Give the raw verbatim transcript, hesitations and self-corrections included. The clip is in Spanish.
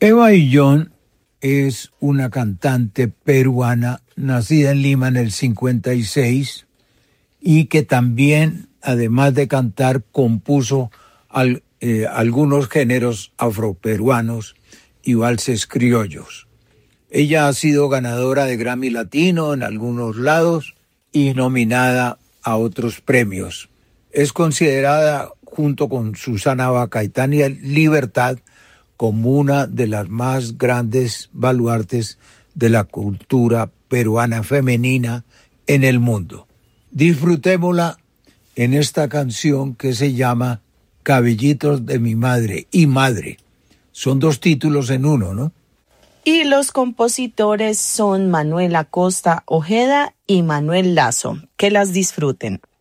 Eva Illón es una cantante peruana nacida en Lima en el cincuenta y seis y que también, además de cantar, compuso al, eh, algunos géneros afroperuanos y valses criollos. Ella ha sido ganadora de Grammy Latino en algunos lados y nominada a otros premios. Es considerada, junto con Susana Bacaitán y Libertad, como una de las más grandes baluartes de la cultura peruana femenina en el mundo. Disfrutémosla en esta canción que se llama Cabellitos de mi madre y Madre. Son dos títulos en uno, ¿no? Y los compositores son Manuel Acosta Ojeda y Manuel Lazo. Que las disfruten.